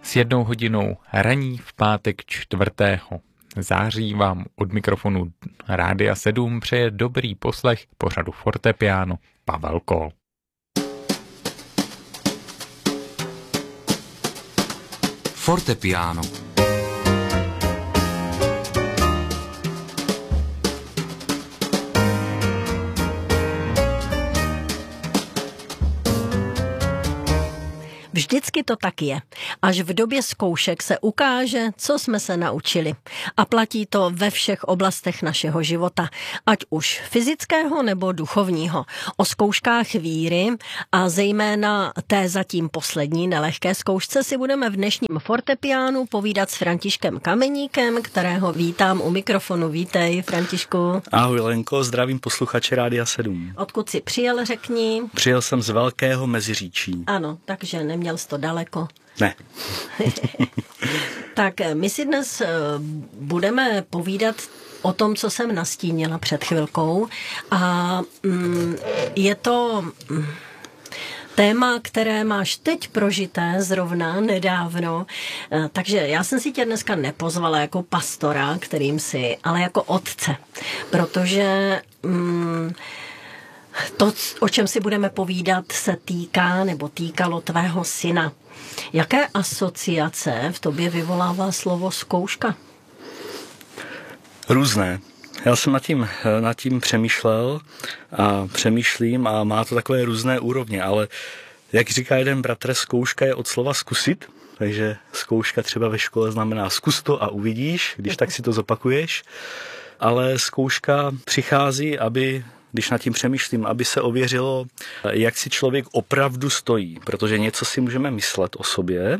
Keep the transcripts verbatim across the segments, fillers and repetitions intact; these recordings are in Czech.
S jednou hodinou raní v pátek čtvrtého září vám od mikrofonu Rádia sedm přeje dobrý poslech pořadu Fortepiano Pavel Kol. Fortepiano. Vždycky to tak je. Až v době zkoušek se ukáže, co jsme se naučili. A platí to ve všech oblastech našeho života, ať už fyzického nebo duchovního. O zkouškách víry a zejména té zatím poslední nelehké zkoušce si budeme v dnešním Fortepiánu povídat s Františkem Kameníkem, kterého vítám u mikrofonu. Vítej, Františku. Ahoj Lenko, zdravím posluchače Rádia sedm. Odkud jsi přijel, řekni? Přijel jsem z Velkého Meziříčí. Ano, takže neměl Měl jsi to daleko. Ne. Tak my si dnes budeme povídat o tom, co jsem nastínila před chvilkou. A mm, je to mm, téma, které máš teď prožité zrovna nedávno. Takže já jsem si tě dneska nepozvala jako pastora, kterým jsi, ale jako otce. Protože... Mm, To, o čem si budeme povídat, se týká nebo týkalo tvého syna. Jaké asociace v tobě vyvolává slovo zkouška? Různé. Já jsem nad tím, nad tím přemýšlel a přemýšlím a má to takové různé úrovně, ale jak říká jeden bratr, zkouška je od slova zkusit, takže zkouška třeba ve škole znamená zkus to a uvidíš, když tak si to zopakuješ, ale zkouška přichází, aby... když nad tím přemýšlím, aby se ověřilo, jak si člověk opravdu stojí. Protože něco si můžeme myslet o sobě,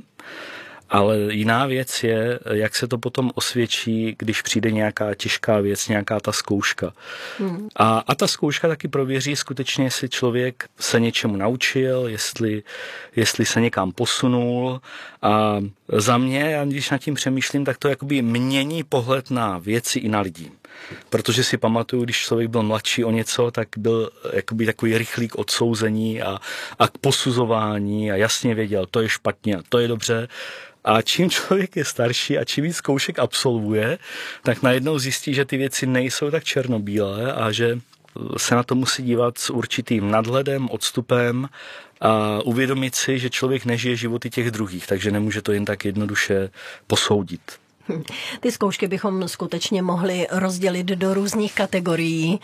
ale jiná věc je, jak se to potom osvědčí, když přijde nějaká těžká věc, nějaká ta zkouška. Hmm. A, a ta zkouška taky prověří skutečně, jestli člověk se něčemu naučil, jestli, jestli se někam posunul. A za mě, já když nad tím přemýšlím, tak to jakoby mění pohled na věci i na lidi. Protože si pamatuju, když člověk byl mladší o něco, tak byl jakoby takový rychlý k odsouzení a, a k posuzování a jasně věděl, to je špatně, to je dobře. A čím člověk je starší a čím víc zkoušek absolvuje, tak najednou zjistí, že ty věci nejsou tak černobílé a že se na to musí dívat s určitým nadhledem, odstupem a uvědomit si, že člověk nežije životy těch druhých, takže nemůže to jen tak jednoduše posoudit. Ty zkoušky bychom skutečně mohli rozdělit do různých kategorií,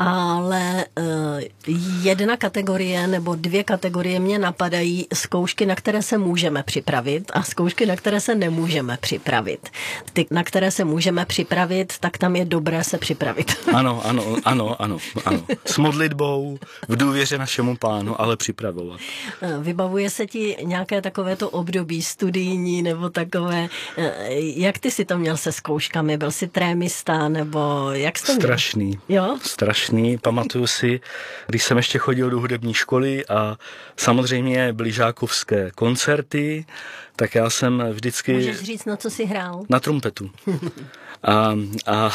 ale jedna kategorie nebo dvě kategorie mě napadají zkoušky, na které se můžeme připravit a zkoušky, na které se nemůžeme připravit. Ty, na které se můžeme připravit, tak tam je dobré se připravit. Ano, ano, ano, ano, ano. S modlitbou, v důvěře našemu Pánu, ale připravovat. Vybavuje se ti nějaké takovéto období studijní nebo takové, jak ty jsi to měl se zkouškami? Byl jsi trémista, nebo jak jsi to měl? Strašný. Jo? Strašný. Pamatuju si, když jsem ještě chodil do hudební školy a samozřejmě byly žákovské koncerty, tak já jsem vždycky... Můžeš říct, na co jsi hrál? Na trumpetu. A, a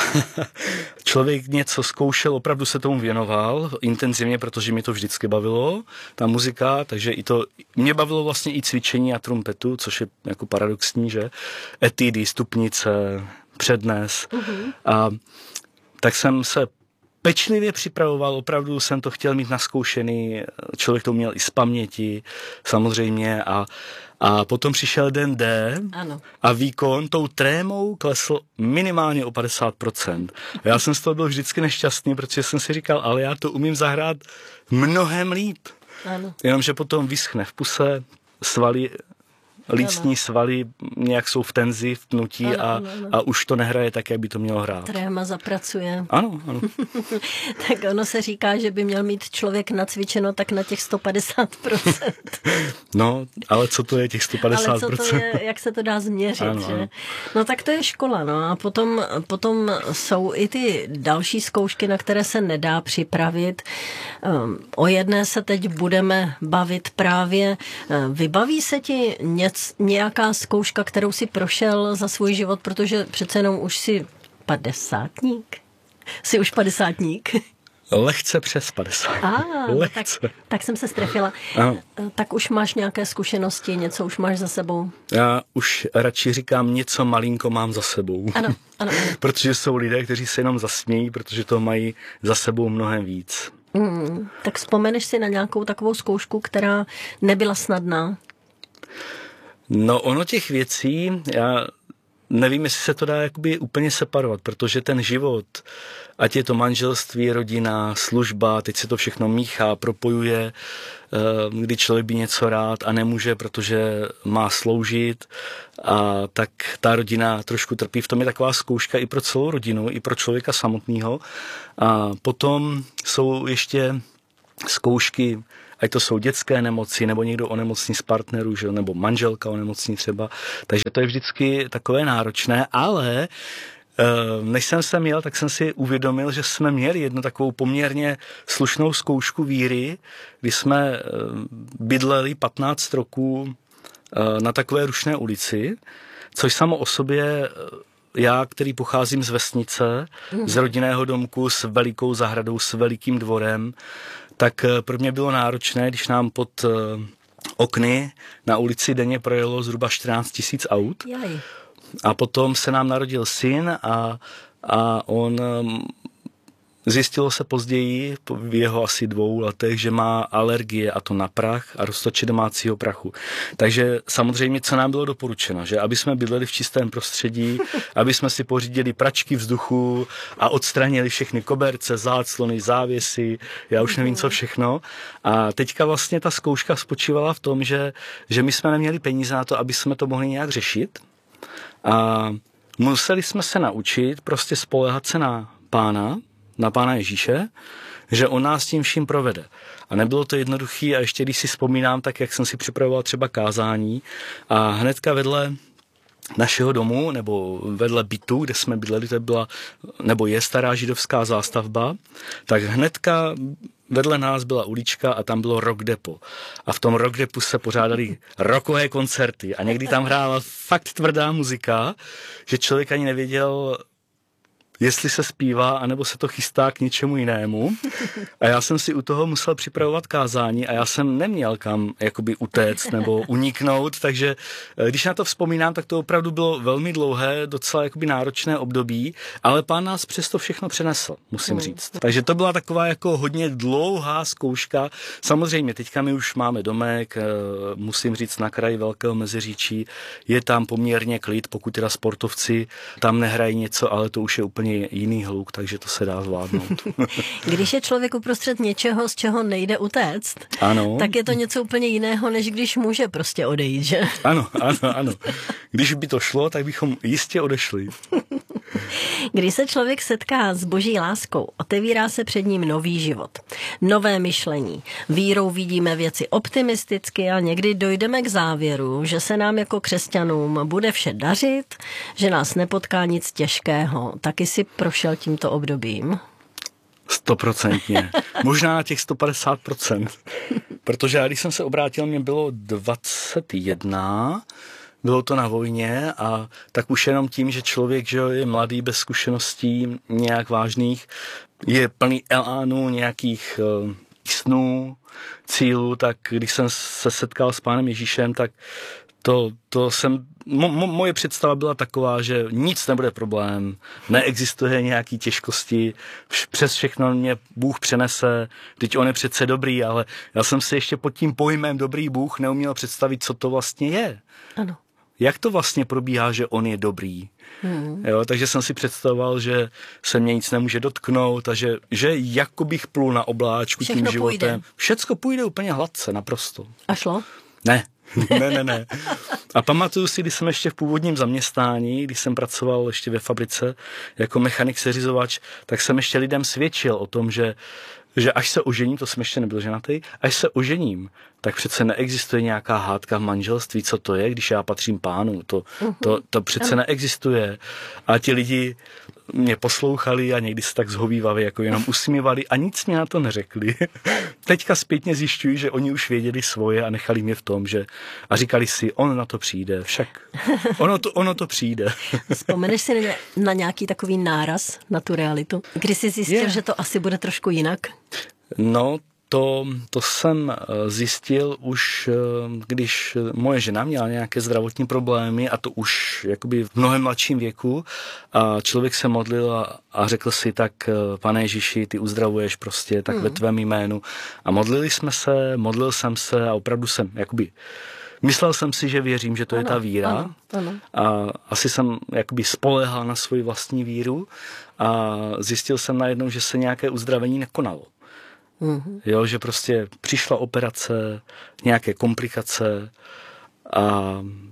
člověk něco zkoušel, opravdu se tomu věnoval intenzivně, protože mě to vždycky bavilo, ta muzika, takže i to, mě bavilo vlastně i cvičení a trumpetu, což je jako paradoxní, že? Etidy, stupnice, přednes. Uh-huh. A tak jsem se pečlivě připravoval, opravdu jsem to chtěl mít naskoušený, člověk to měl i z paměti, samozřejmě, a A potom přišel den D ano. a výkon tou trémou klesl minimálně o padesát procent. A já jsem z toho byl vždycky nešťastný, protože jsem si říkal, ale já to umím zahrát mnohem líp. Ano. Jenomže potom vyschne v puse, svaly, lícní svaly nějak jsou v tenzi, v pnutí ano, a, ano, ano. a už to nehraje tak, jak by to mělo hrát. Tréma zapracuje. Ano, ano. Tak ono se říká, že by měl mít člověk nacvičeno tak na těch sto padesát procent. No, ale co to je těch sto padesát procent? Ale co to je, jak se to dá změřit, ano, že? Ano. No tak to je škola, no a potom, potom jsou i ty další zkoušky, na které se nedá připravit. Um, o jedné se teď budeme bavit právě. Vybaví se ti něco, nějaká zkouška, kterou si prošel za svůj život, protože přece jenom už si padesátník? Jsi už padesátník? Lehce přes padesát. A, tak, tak jsem se strefila. Ano. Tak už máš nějaké zkušenosti, něco už máš za sebou? Já už radši říkám, něco malinko mám za sebou. Ano, ano. Protože jsou lidé, kteří se jenom zasmějí, protože to mají za sebou mnohem víc. Hmm, tak vzpomeneš si na nějakou takovou zkoušku, která nebyla snadná? No ono těch věcí, já nevím, jestli se to dá jakoby úplně separovat, protože ten život, ať je to manželství, rodina, služba, teď se to všechno míchá, propojuje, kdy člověk by něco rád a nemůže, protože má sloužit, a tak ta rodina trošku trpí. V tom je taková zkouška i pro celou rodinu, i pro člověka samotného. A potom jsou ještě zkoušky, ať to jsou dětské nemoci, nebo někdo onemocní z partnerů, že? Nebo manželka onemocní třeba. Takže to je vždycky takové náročné, ale než jsem sem jel, tak jsem si uvědomil, že jsme měli jednu takovou poměrně slušnou zkoušku víry, kdy jsme bydleli patnáct roků na takové rušné ulici, což samo o sobě já, který pocházím z vesnice, mm. z rodinného domku s velikou zahradou, s velikým dvorem, tak pro mě bylo náročné, když nám pod okny na ulici denně projelo zhruba čtrnáct tisíc aut. Jaj. A potom se nám narodil syn a, a on zjistilo se později, v jeho asi dvou letech, že má alergie, a to na prach a roztoče domácího prachu. Takže samozřejmě, co nám bylo doporučeno, že aby jsme bydleli v čistém prostředí, aby jsme si pořídili pračky vzduchu a odstranili všechny koberce, záclony, závěsy, já už nevím co všechno. A teďka vlastně ta zkouška spočívala v tom, že, že my jsme neměli peníze na to, aby jsme to mohli nějak řešit. A museli jsme se naučit prostě spoléhat se na Pána, na Pána Ježíše, že on nás tím vším provede. A nebylo to jednoduché, a ještě když si vzpomínám, tak jak jsem si připravoval třeba kázání a hnedka vedle našeho domu, nebo vedle bytu, kde jsme bydleli, to byla, nebo je stará židovská zástavba, tak hnedka vedle nás byla ulička a tam bylo Rock Depo. A v tom Rock Depu se pořádali rockové koncerty a někdy tam hrála fakt tvrdá muzika, že člověk ani nevěděl, jestli se zpívá, anebo se to chystá k něčemu jinému. A já jsem si u toho musel připravovat kázání a já jsem neměl kam jakoby utéct nebo uniknout, takže když na to vzpomínám, tak to opravdu bylo velmi dlouhé, docela jakoby náročné období, ale Pán nás přesto všechno přenesl, musím říct. Takže to byla taková jako hodně dlouhá zkouška. Samozřejmě, teďka my už máme domek, musím říct, na kraji Velkého Meziříčí, je tam poměrně klid, pokud teda sportovci tam nehrají něco, ale to už je úplně jiný hluk, takže to se dá zvládnout. Když je člověk uprostřed něčeho, z čeho nejde utéct, ano. tak je to něco úplně jiného, než když může prostě odejít, že? Ano, ano, ano. Když by to šlo, tak bychom jistě odešli. Když se člověk setká s boží láskou, otevírá se před ním nový život, nové myšlení. Vírou vidíme věci optimisticky a někdy dojdeme k závěru, že se nám jako křesťanům bude vše dařit, že nás nepotká nic těžkého. Taky si prošel tímto obdobím? Stoprocentně. Možná na těch sto padesát procent. Protože já, když jsem se obrátil, mě bylo dvacet jedna, bylo to na vojně a tak už jenom tím, že člověk, že je mladý, bez zkušeností nějak vážných, je plný elánu, nějakých uh, snů, cílů, tak když jsem se setkal s Pánem Ježíšem, tak to, to jsem, mo, mo, moje představa byla taková, že nic nebude problém, neexistuje nějaký těžkosti, přes všechno mě Bůh přenese, teď on je přece dobrý, ale já jsem si ještě pod tím pojmem dobrý Bůh neuměl představit, co to vlastně je. Ano. Jak to vlastně probíhá, že on je dobrý? Hmm. Jo, takže jsem si představoval, že se mě nic nemůže dotknout a že, že jako bych plul na obláčku všechno tím životem. Půjde. Všecko půjde úplně hladce, naprosto. A šlo? Ne. ne, ne, ne. A pamatuju si, když jsem ještě v původním zaměstnání, když jsem pracoval ještě ve fabrice jako mechanik seřizovač, tak jsem ještě lidem svědčil o tom, že, že až se ožením, to jsem ještě nebyl ženatý, až se ožením, tak přece neexistuje nějaká hádka v manželství, co to je, když já patřím Pánu. To, to, to přece neexistuje. A ti lidi mě poslouchali a někdy se tak zhovívali, jako jenom usmívali a nic mě na to neřekli. Teďka zpětně zjišťuji, že oni už věděli svoje a nechali mě v tom, že a říkali si, on na to přijde, však ono to, ono to přijde. Vzpomeneš si na nějaký takový náraz na tu realitu? Kdy jsi zjistil, yeah. že to asi bude trošku jinak? No, To, to jsem zjistil už, když moje žena měla nějaké zdravotní problémy a to už jakoby v mnohem mladším věku a člověk se modlil a, a řekl si, tak Pane Ježíši, ty uzdravuješ prostě, tak mm. ve tvém jménu. A modlili jsme se, modlil jsem se a opravdu jsem jakoby myslel jsem si, že věřím, že to ano, je ta víra ano, ano. A asi jsem jakoby spoléhal na svoji vlastní víru a zjistil jsem najednou, že se nějaké uzdravení nekonalo. Mm-hmm. Jo, že prostě přišla operace, nějaké komplikace a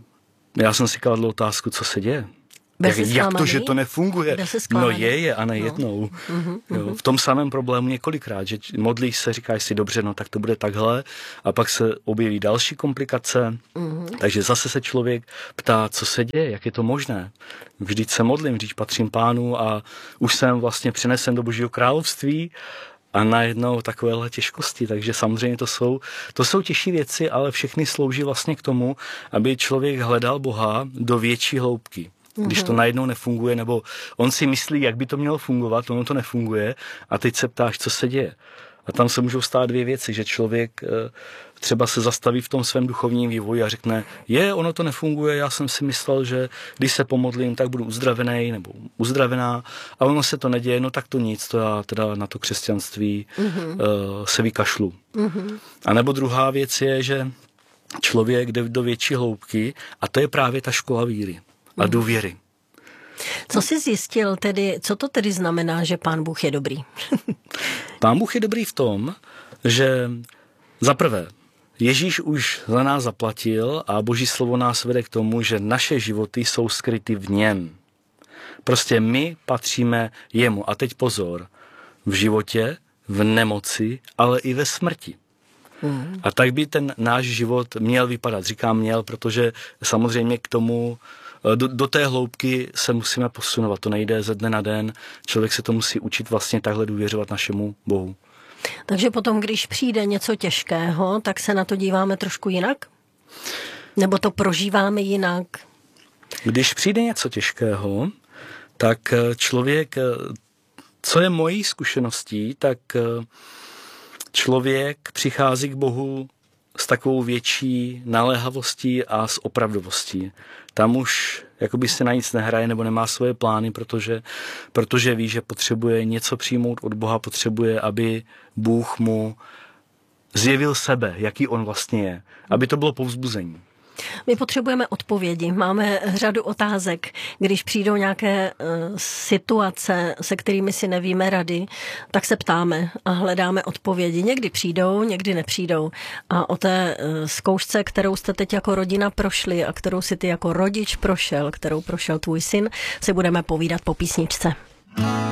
já jsem si kladl otázku, co se děje. Jak, jak to, že to nefunguje? No je, je a nejednou. No. Mm-hmm, jo, v tom samém problému několikrát, že modlíš se, říkáš si, dobře, no tak to bude takhle a pak se objeví další komplikace, mm-hmm. takže zase se člověk ptá, co se děje, jak je to možné. Vždyť se modlím, vždyť patřím Pánu a už jsem vlastně přinesen do Božího království a najednou takovéhle těžkosti, takže samozřejmě to jsou, to jsou těžší věci, ale všechny slouží vlastně k tomu, aby člověk hledal Boha do větší hloubky. Když to najednou nefunguje, nebo on si myslí, jak by to mělo fungovat, ono to nefunguje a teď se ptáš, co se děje. A tam se můžou stát dvě věci, že člověk třeba se zastaví v tom svém duchovním vývoji a řekne, je, ono to nefunguje, já jsem si myslel, že když se pomodlím, tak budu uzdravený nebo uzdravená a ono se to neděje, no tak to nic, to já teda na to křesťanství mm-hmm. uh, se vykašlu. Mm-hmm. A nebo druhá věc je, že člověk jde do větší hloubky a to je právě ta škola víry a důvěry. Co jsi zjistil tedy, co to tedy znamená, že Pán Bůh je dobrý? Pán Bůh je dobrý v tom, že za prvé, Ježíš už za nás zaplatil a Boží slovo nás vede k tomu, že naše životy jsou skryty v něm. Prostě my patříme jemu. A teď pozor, v životě, v nemoci, ale i ve smrti. Mm. A tak by ten náš život měl vypadat. Říkám měl, protože samozřejmě k tomu Do, do té hloubky se musíme posunovat. To nejde ze dne na den. Člověk se to musí učit vlastně takhle důvěřovat našemu Bohu. Takže potom, když přijde něco těžkého, tak se na to díváme trošku jinak? Nebo to prožíváme jinak? Když přijde něco těžkého, tak člověk, co je mojí zkušeností, tak člověk přichází k Bohu s takovou větší naléhavostí a s opravdovostí. Tam už jakoby se na nic nehraje nebo nemá svoje plány, protože, protože ví, že potřebuje něco přijmout od Boha, potřebuje, aby Bůh mu zjevil sebe, jaký on vlastně je, aby to bylo povzbuzení. My potřebujeme odpovědi. Máme řadu otázek. Když přijdou nějaké uh, situace, se kterými si nevíme rady, tak se ptáme a hledáme odpovědi. Někdy přijdou, někdy nepřijdou. A o té uh, zkoušce, kterou jste teď jako rodina prošli a kterou si ty jako rodič prošel, kterou prošel tvůj syn, si budeme povídat po písničce.